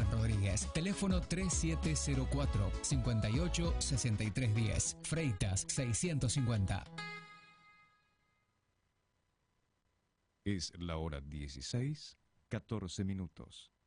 Rodríguez. Teléfono 3704-586310. Freitas 650. Es la hora 16:14.